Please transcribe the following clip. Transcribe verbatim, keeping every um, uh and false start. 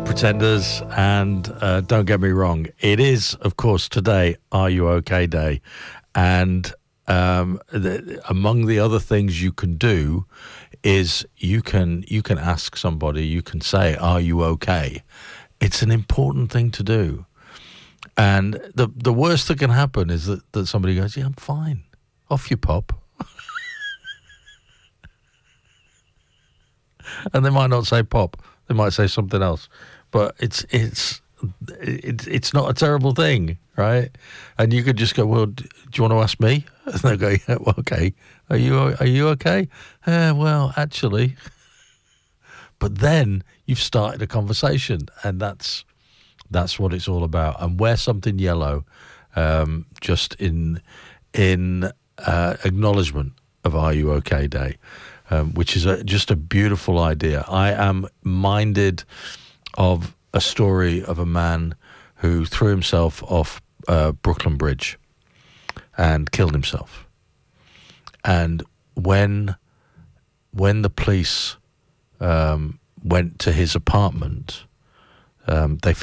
Pretenders, and uh, don't get me wrong, it is, of course, today Are You OK Day, and um, the, among the other things you can do is you can you can ask somebody, you can say, "Are you okay?" It's an important thing to do, and the the worst that can happen is that, that somebody goes, "Yeah, I'm fine." Off you pop. And they might not say pop, they might say something else, but it's it's it's it's not a terrible thing, right? And you could just go, well, do you want to ask me? And they go, yeah, well, okay. Are you are you okay? Uh, well, actually, but then you've started a conversation, and that's that's what it's all about. And wear something yellow, um, just in in uh, acknowledgement of Are You OK Day. Um, which is a, just a beautiful idea. I am minded of a story of a man who threw himself off uh, Brooklyn Bridge and killed himself. And when when the police um, went to his apartment, um, they